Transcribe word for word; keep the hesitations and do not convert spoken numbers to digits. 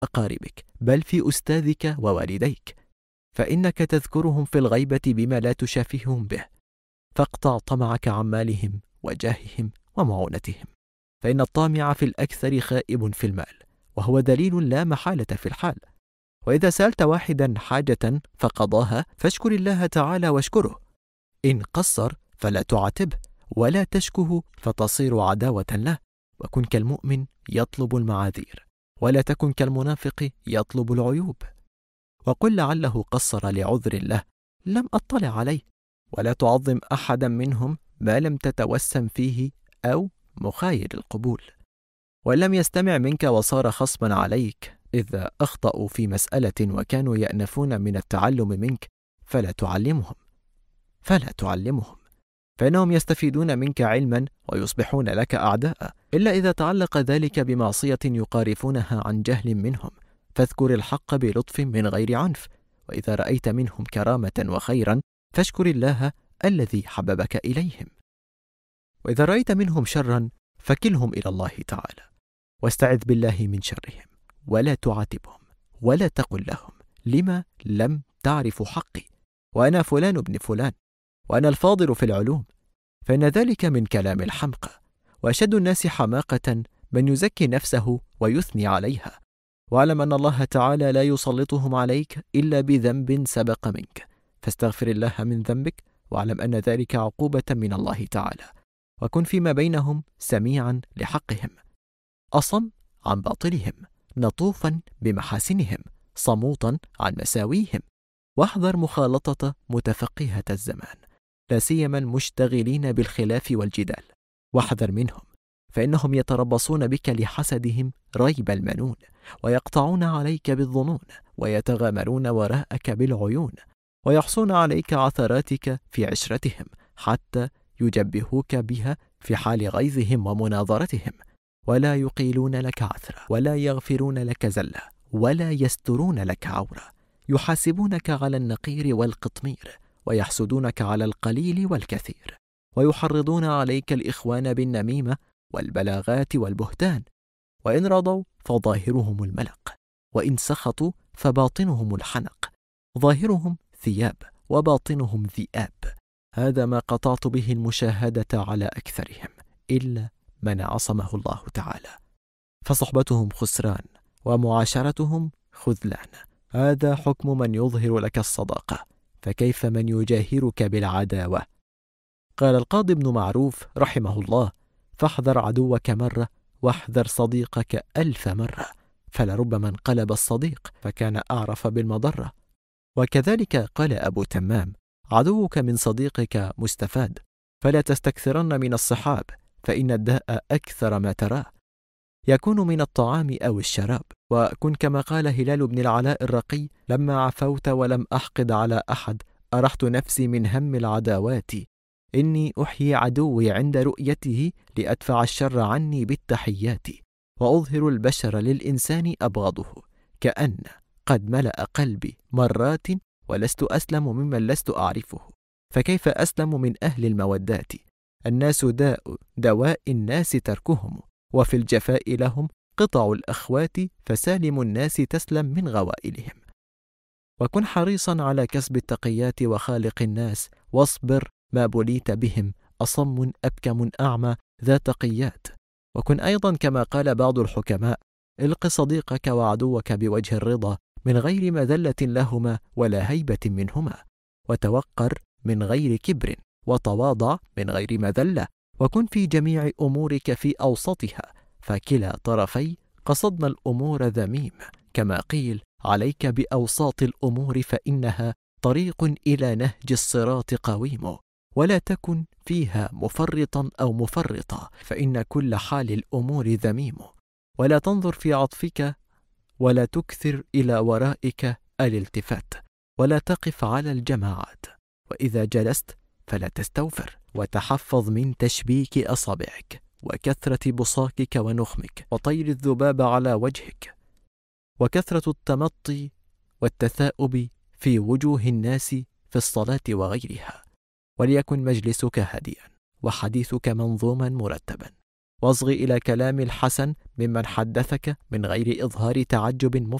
أقاربك، بل في أستاذك ووالديك، فإنك تذكرهم في الغيبة بما لا تشافههم به، فاقطع طمعك عن مالهم وجاههم ومعونتهم، فإن الطامع في الأكثر خائب في المال، وهو دليل لا محالة في الحال. وإذا سألت واحدا حاجة فقضاها فاشكر الله تعالى واشكره، إن قصر فلا تعاتبه ولا تشكه فتصير عداوة له، وكن كالمؤمن يطلب المعاذير ولا تكن كالمنافق يطلب العيوب. وقل لعله قصر لعذر له لم أطلع عليه، ولا تعظم أحدا منهم ما لم تتوسم فيه أو مخايل القبول. وإن لم يستمع منك وصار خصما عليك إذا أخطأوا في مسألة وكانوا يأنفون من التعلم منك فلا تعلمهم فلا تعلمهم فإنهم يستفيدون منك علما ويصبحون لك أعداء، إلا إذا تعلق ذلك بمعصية يقارفونها عن جهل منهم، فاذكر الحق بلطف من غير عنف. وإذا رأيت منهم كرامة وخيرا فاشكر الله الذي حببك إليهم. وإذا رأيت منهم شرا فكلهم إلى الله تعالى، واستعذ بالله من شرهم، ولا تعاتبهم ولا تقل لهم لما لم تعرف حقي، وأنا فلان ابن فلان، وأنا الفاضل في العلوم، فإن ذلك من كلام الحمقى. وأشد الناس حماقة من يزكي نفسه ويثني عليها. واعلم أن الله تعالى لا يسلطهم عليك إلا بذنب سبق منك، فاستغفر الله من ذنبك، واعلم أن ذلك عقوبة من الله تعالى. وكن فيما بينهم سميعا لحقهم، أصم عن باطلهم، نطوفا بمحاسنهم، صموتا عن مساويهم. واحذر مخالطة متفقهة الزمان، لا سيما المشتغلين بالخلاف والجدال، واحذر منهم، فإنهم يتربصون بك لحسدهم ريب المنون، ويقطعون عليك بالظنون، ويتغامرون وراءك بالعيون، ويحصون عليك عثراتك في عشرتهم حتى يجبهوك بها في حال غيظهم ومناظرتهم، ولا يقيلون لك عثرة، ولا يغفرون لك زلة، ولا يسترون لك عورة. يحاسبونك على النقير والقطمير، ويحسدونك على القليل والكثير، ويحرضون عليك الإخوان بالنميمة والبلاغات والبهتان. وإن رضوا فظاهرهم الملق، وإن سخطوا فباطنهم الحنق، ظاهرهم ثياب وباطنهم ذئاب. هذا ما قطعت به المشاهدة على أكثرهم إلا من عصمه الله تعالى، فصحبتهم خسران ومعاشرتهم خذلان. هذا حكم من يظهر لك الصداقة، فكيف من يجاهرك بالعداوة؟ قال القاضي ابن معروف رحمه الله: فاحذر عدوك مرة واحذر صديقك ألف مرة، فلربما انقلب الصديق فكان أعرف بالمضرة. وكذلك قال أبو تمام: عدوك من صديقك مستفاد، فلا تستكثرن من الصحاب، فإن الداء أكثر ما تراه، يكون من الطعام أو الشراب. وكن كما قال هلال بن العلاء الرقي: لما عفوت ولم أحقد على أحد أرحت نفسي من هم العداوات، إني أحيي عدوي عند رؤيته لأدفع الشر عني بالتحيات، وأظهر البشر للإنسان أبغضه، كأن قد ملأ قلبي مرات ولست أسلم ممن لست أعرفه، فكيف أسلم من أهل المودات؟ الناس داء دواء الناس تركهم، وفي الجفاء لهم قطع الأخوات، فسالم الناس تسلم من غوائلهم. وكن حريصا على كسب التقيات وخالق الناس، واصبر ما بليت بهم، أصم أبكم أعمى ذا تقيات. وكن أيضا كما قال بعض الحكماء: الق صديقك وعدوك بوجه الرضا، من غير مذلة لهما ولا هيبة منهما، وتوقر من غير كبر، وتواضع من غير مذلة، وكن في جميع أمورك في أوسطها، فكلا طرفي قصدنا الأمور ذميم، كما قيل: عليك بأوساط الأمور فإنها طريق إلى نهج الصراط قويم، ولا تكن فيها مفرطا أو مفرطا، فإن كل حال الأمور ذميم، ولا تنظر في عطفك، ولا تكثر إلى ورائك الالتفات، ولا تقف على الجماعات، وإذا جلست فلا تستوفر، وتحفظ من تشبيك أصابعك وكثرة بصاقك ونخمك وطير الذباب على وجهك، وكثرة التمطي والتثاؤب في وجوه الناس في الصلاة وغيرها. وليكن مجلسك هادئا، وحديثك منظوما مرتبا، واصغ إلى كلام الحسن ممن حدثك من غير إظهار تعجب